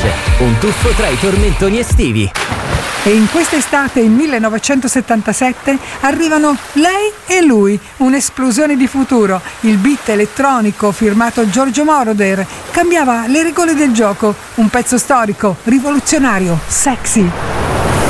un tuffo tra i tormentoni estivi. E in quest'estate, in 1977, arrivano Lei e Lui, un'esplosione di futuro. Il beat elettronico firmato Giorgio Moroder cambiava le regole del gioco. Un pezzo storico, rivoluzionario, sexy.